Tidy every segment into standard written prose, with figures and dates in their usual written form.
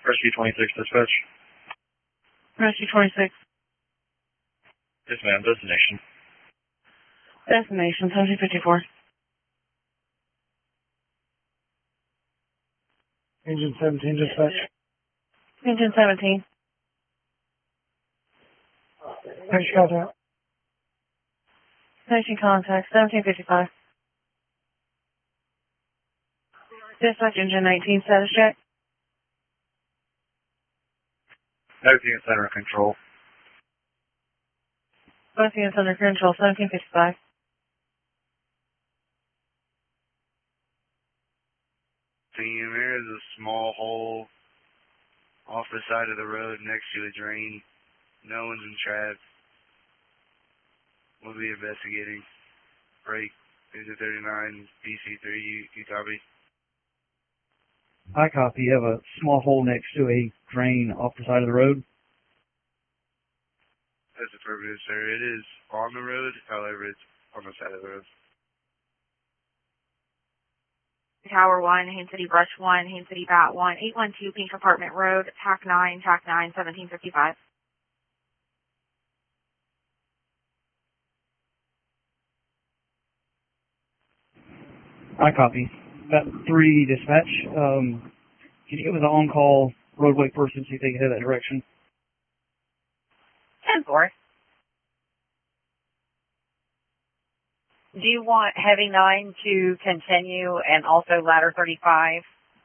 Rescue 26 dispatch. Rescue 26. Yes, ma'am. Destination. Destination 1754. Engine 17 dispatch. Engine 17. Patient contact. Patient contact 1755. Dispatch engine 19 status check. Everything is under control. Both units under control 1755. There is a small hole off the side of the road next to a drain. No one's entrapped. We'll be investigating. Break. Exit 39, DC3, you copy? I copy. You have a small hole next to a drain off the side of the road. That's affirmative, sir. It is on the road, however, it's on the side of the road. Tower 1, Haines City Brush 1, Haines City Bat 1, 812 Pink Apartment Road, TAC 9, 1755. I copy. That 3 dispatch. Can you give us an on-call roadway person see if they can head that direction? 10-4. Do you want Heavy 9 to continue and also Ladder 35?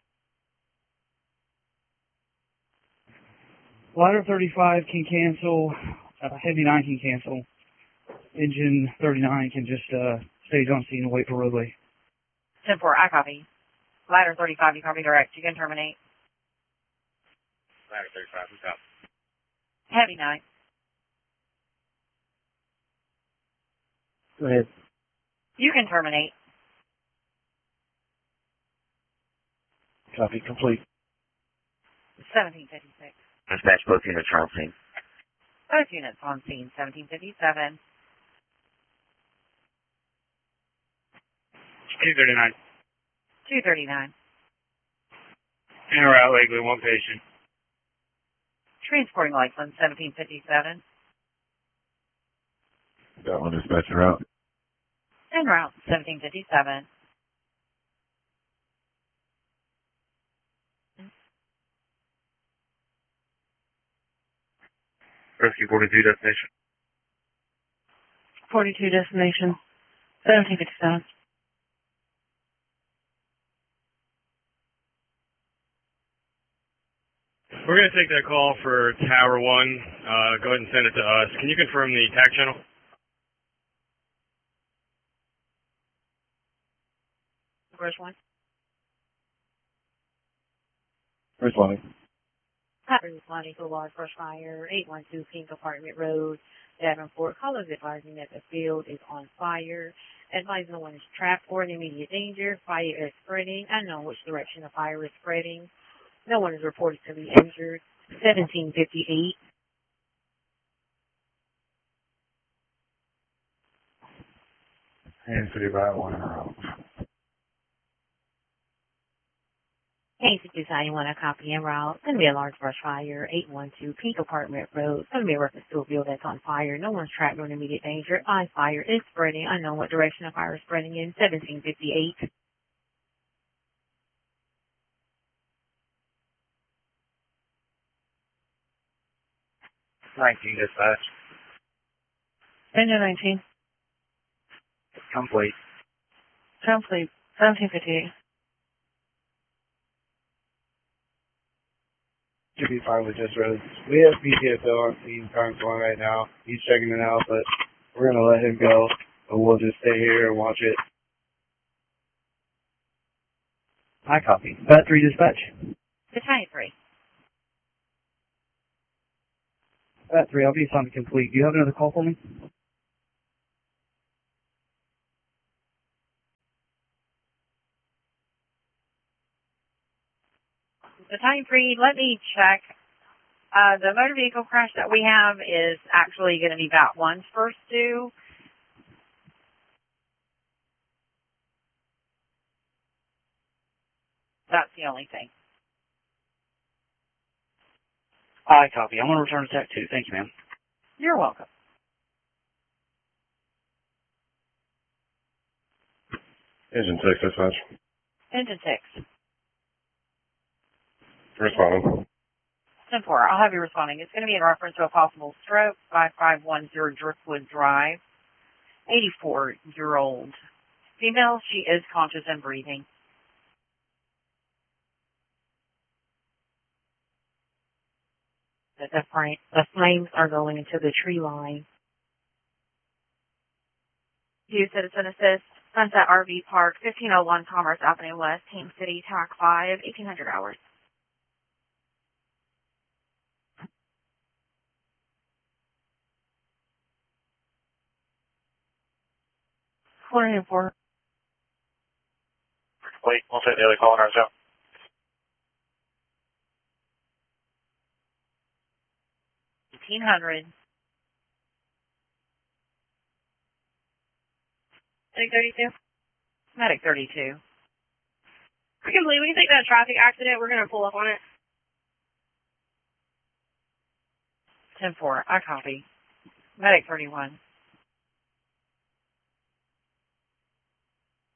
Ladder 35 can cancel. Heavy 9 can cancel. Engine 39 can just stay on scene and wait for roadway. 10-4, I copy. Ladder 35, you copy direct. You can terminate. Ladder 35, we copy. Heavy 9. Go ahead. You can terminate. Copy. Complete. 1756. Dispatch, both units are on scene. Both units on scene, 1757. 239. 239. In or out legally, one patient. Transporting Lakeland, 1757. Got one dispatcher out. En route, 1757. Rescue 42 destination. 42 destination 1757. We're going to take that call for Tower 1. Go ahead and send it to us. Can you confirm the TAC channel? Brush 1. Responding. Happy responding to a large brush fire, 812 Pink Apartment Road, Davenport. Callers advising that the field is on fire. Advising no one is trapped or in immediate danger. Fire is spreading. Unknown which direction the fire is spreading. No one is reported to be injured. 1758. Haines City Bat 1 in a row. Haines City Bat 1, a copy en route. Going to be a large brush fire, 812 Pink Apartment Road. Going to be a reference to a field that's on fire. No one's trapped or in immediate danger. Fire is spreading. Unknown what direction the fire is spreading in. 1758. Dispatch. Engine 19. Complete. Complete 1758. Should be fine with just roads. We have PTSO on scene current going right now. He's checking it out, but we're going to let him go. But we'll just stay here and watch it. I copy. Bat 3 dispatch. Battalion 3. Bat 3, I'll be assigned to complete. Do you have another call for me? Battalion 3, let me check. The motor vehicle crash that we have is actually going to be Bat 1's first due. That's the only thing. I copy. I'm going to return to Tech 2. Thank you, ma'am. You're welcome. Engine 6, dispatch. Engine 6. Responding. 10-4. I'll have you responding. It's going to be in reference to a possible stroke, 5510 Driftwood Drive. 84-year-old female. She is conscious and breathing. The flames are going into the tree line. View Citizen Assist, Sunset RV Park, 1501 Commerce Avenue West, Team City, TAC 5, 1800 hours. Quarter 4. Wait, we'll take the other call in our zone. 1800. Medic 32. Medic 32. I can believe we can take that traffic accident. We're going to pull up on it. 10-4. I copy. Medic 31.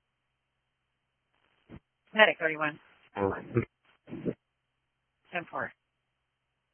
Medic 31. 10-4.